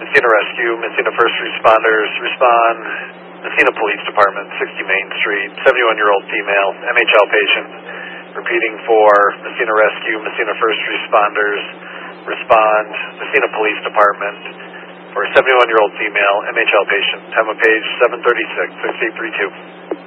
Messina Rescue, Messina First Responders, respond. Messina Police Department, 60 Main Street, 71-year-old female, MHL patient. Repeating for Messina Rescue, Messina First Responders, respond. Messina Police Department for a 71-year-old female, MHL patient. Time of page 736, 6832.